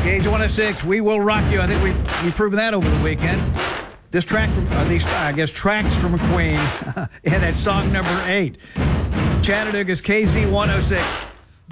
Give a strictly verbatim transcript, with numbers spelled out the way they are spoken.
Gauge one oh six, We Will Rock You. I think we we proven that over the weekend. This track from, uh, these, I guess, tracks from Queen, and at song number eight. Chattanooga's K Z one oh six.